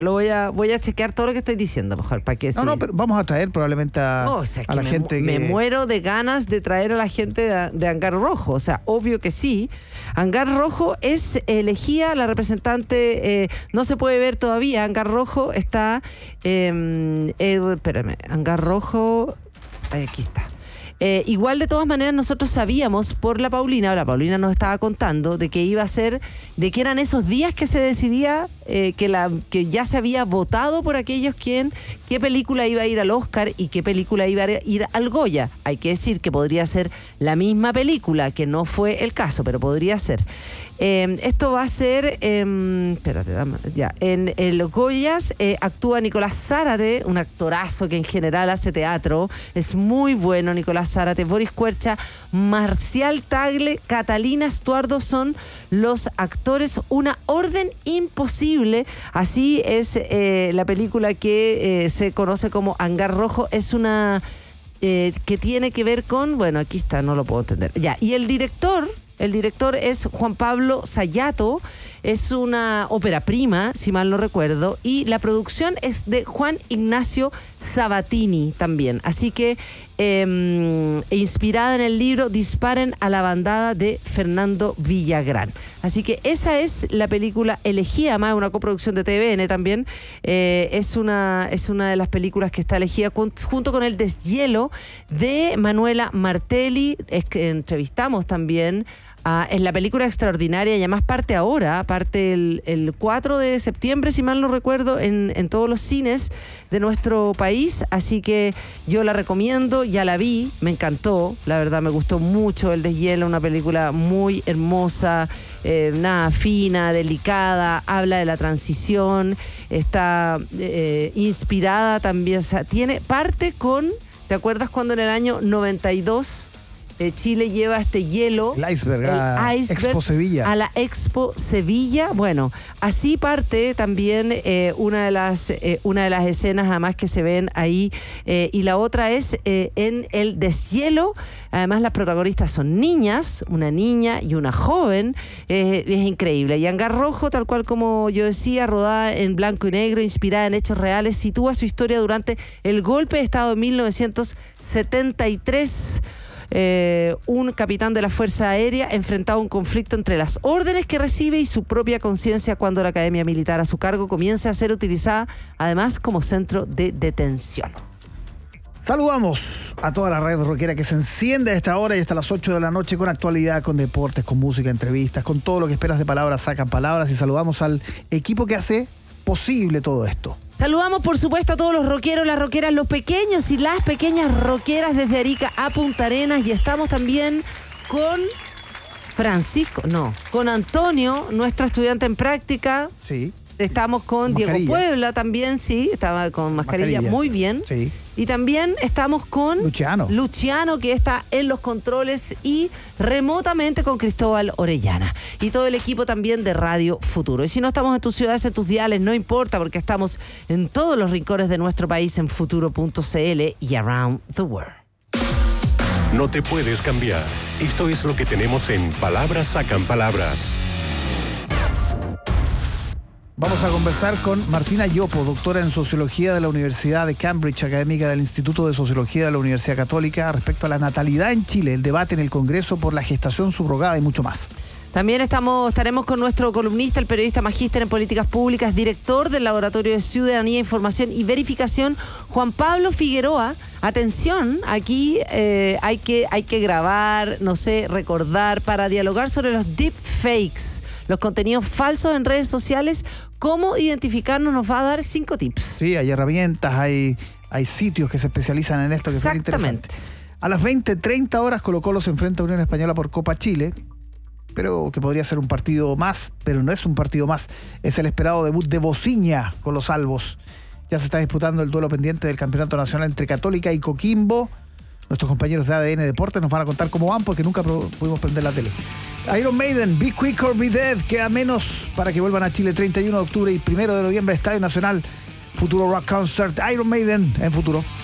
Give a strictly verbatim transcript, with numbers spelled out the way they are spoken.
Lo voy a voy a chequear todo lo que estoy diciendo, mejor, para que No, sí. no, pero vamos a traer probablemente a, No, o sea, a la me, gente que... me muero de ganas de traer a la gente de, de Hangar Rojo. O sea, obvio que sí. Hangar Rojo es elegía la representante, eh, no se puede ver todavía. Hangar Rojo está... Eh, eh, espérame, Hangar Rojo... Ahí, aquí está. Eh, igual de todas maneras nosotros sabíamos por la Paulina, la Paulina nos estaba contando de que iba a ser, de que eran esos días que se decidía eh, que, la, que ya se había votado por aquellos quien, qué película iba a ir al Oscar y qué película iba a ir al Goya. Hay que decir que podría ser la misma película, que no fue el caso, pero podría ser. Eh, esto va a ser, eh, espérate, dame, ya, en, en los Goyas eh, actúa Nicolás Zárate, un actorazo que en general hace teatro, es muy bueno Nicolás Zárate, Boris Cuercha, Marcial Tagle, Catalina Estuardo son los actores, una orden imposible, así es eh, la película que eh, se conoce como Hangar Rojo, es una eh, que tiene que ver con, bueno, aquí está, no lo puedo entender, ya, y el director... El director es Juan Pablo Sayato, es una ópera prima, si mal no recuerdo, y la producción es de Juan Ignacio Sabatini también. Así que, eh, inspirada en el libro Disparen a la bandada de Fernando Villagrán. Así que esa es la película elegida, además una coproducción de T V N también. Eh, es, una, es una de las películas que está elegida con, junto con El Deshielo de Manuela Martelli. Es que entrevistamos también. Ah, es la película extraordinaria y además parte ahora, parte el, el cuatro de septiembre, si mal no recuerdo, en, en todos los cines de nuestro país, así que yo la recomiendo, ya la vi, me encantó, la verdad me gustó mucho El Deshielo, una película muy hermosa, eh, nada, fina, delicada, habla de la transición, está eh, inspirada también, o sea, tiene parte con, ¿te acuerdas cuando en el año noventa y dos... Chile lleva este hielo, el iceberg, el a iceberg Expo Sevilla. a la Expo Sevilla? Bueno, así parte también eh, una de las eh, una de las escenas además que se ven ahí, eh, y la otra es eh, en El Deshielo. Además las protagonistas son niñas, una niña y una joven, eh, es increíble. Y Hangar Rojo, tal cual como yo decía, rodada en blanco y negro, inspirada en hechos reales, sitúa su historia durante el golpe de Estado de mil novecientos setenta y tres. Eh, un capitán de la Fuerza Aérea enfrentado a un conflicto entre las órdenes que recibe y su propia conciencia cuando la academia militar a su cargo comienza a ser utilizada además como centro de detención. Saludamos a toda la red rockera que se enciende a esta hora y hasta las ocho de la noche con actualidad, con deportes, con música, entrevistas, con todo lo que esperas de Palabras Sacan Palabras, y saludamos al equipo que hace posible todo esto. Saludamos, por supuesto, a todos los rockeros, las rockeras, los pequeños y las pequeñas rockeras desde Arica a Punta Arenas. Y estamos también con Francisco, no, con Antonio, nuestro estudiante en práctica. Sí. Estamos con Mascarilla. Diego Puebla también, sí, estaba con mascarilla, Mascarilla. muy bien. Sí. Y también estamos con Luciano. Luciano, que está en los controles, y remotamente con Cristóbal Orellana. Y todo el equipo también de Radio Futuro. Y si no estamos en tus ciudades, en tus diales, no importa, porque estamos en todos los rincones de nuestro país en futuro punto c l y around the world. No te puedes cambiar. Esto es lo que tenemos en Palabras Sacan Palabras. Vamos a conversar con Martina Yopo, doctora en Sociología de la Universidad de Cambridge, académica del Instituto de Sociología de la Universidad Católica, respecto a la natalidad en Chile, el debate en el Congreso por la gestación subrogada y mucho más. También estamos, estaremos con nuestro columnista, el periodista magíster en políticas públicas, director del Laboratorio de Ciudadanía, Información y Verificación, Juan Pablo Figueroa. Atención, aquí eh, hay que, hay que grabar, no sé, recordar, para dialogar sobre los deepfakes, los contenidos falsos en redes sociales. ¿Cómo identificarnos? Nos va a dar cinco tips. Sí, hay herramientas, hay, hay sitios que se especializan en esto, que son interesantes. A las veinte treinta horas Colo-Colo se enfrenta a Unión Española por Copa Chile, pero que podría ser un partido más, pero no es un partido más. Es el esperado debut de Bociña con los albos. Ya se está disputando el duelo pendiente del campeonato nacional entre Católica y Coquimbo. Nuestros compañeros de A D N Deportes nos van a contar cómo van, porque nunca pudimos prender la tele. Iron Maiden, Be Quick or Be Dead, queda menos para que vuelvan a Chile. Treinta y uno de octubre y primero de noviembre, Estadio Nacional, Futuro Rock Concert. Iron Maiden en Futuro.